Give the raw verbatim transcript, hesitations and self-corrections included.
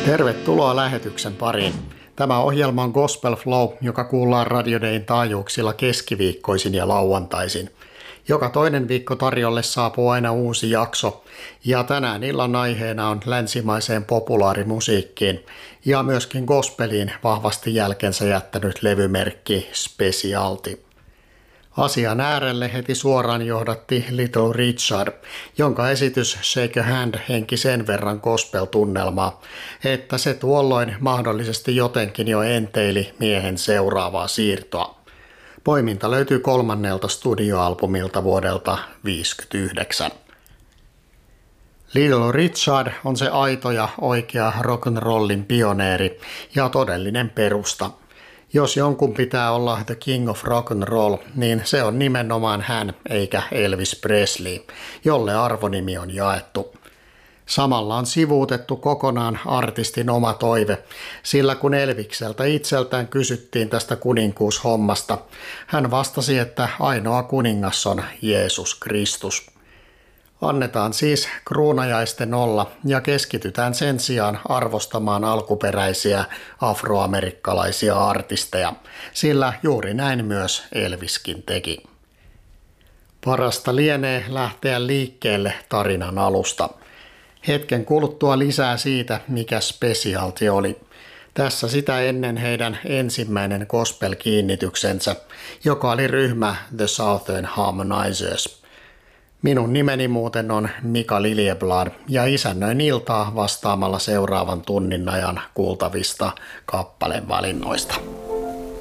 Tervetuloa lähetyksen pariin. Tämä ohjelma on Gospel Flow, joka kuullaan Radio Dayn taajuuksilla keskiviikkoisin ja lauantaisin. Joka toinen viikko tarjolle saapuu aina uusi jakso, ja tänään illan aiheena on länsimaiseen populaarimusiikkiin ja myöskin gospeliin vahvasti jälkensä jättänyt levymerkki Specialty. Asian äärelle heti suoraan johdatti Little Richard, jonka esitys Shake a Hand henki sen verran gospel-tunnelmaa, että se tuolloin mahdollisesti jotenkin jo enteili miehen seuraavaa siirtoa. Poiminta löytyy kolmannelta studioalbumilta vuodelta viisikymmentäyhdeksän. Little Richard on se aito ja oikea rock'n'rollin pioneeri ja todellinen perusta. Jos jonkun pitää olla the king of rock'n'roll, niin se on nimenomaan hän eikä Elvis Presley, jolle arvonimi on jaettu. Samalla on sivuutettu kokonaan artistin oma toive, sillä kun Elvikseltä itseltään kysyttiin tästä kuninkuushommasta, hän vastasi, että ainoa kuningas on Jeesus Kristus. Annetaan siis kruunajaisten olla ja keskitytään sen sijaan arvostamaan alkuperäisiä afroamerikkalaisia artisteja, sillä juuri näin myös Elviskin teki. Parasta lienee lähteä liikkeelle tarinan alusta. Hetken kuluttua lisää siitä, mikä Specialty oli. Tässä sitä ennen heidän ensimmäinen gospel-kiinnityksensä, joka oli ryhmä The Southern Harmonizers. Minun nimeni muuten on Mika Liljeblad ja isännöin iltaa vastaamalla seuraavan tunnin ajan kuultavista kappalevalinnoista.